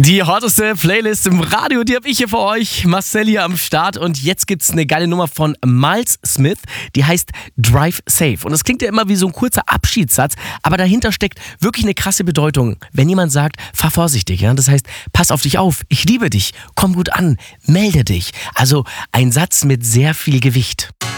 Die hotteste Playlist im Radio, die habe ich hier für euch. Marcel hier am Start und jetzt gibt's eine geile Nummer von Miles Smith, die heißt Drive Safe. Und das klingt ja immer wie so ein kurzer Abschiedssatz, aber dahinter steckt wirklich eine krasse Bedeutung. Wenn jemand sagt, fahr vorsichtig, ja, das heißt, pass auf dich auf, ich liebe dich, komm gut an, melde dich. Also ein Satz mit sehr viel Gewicht.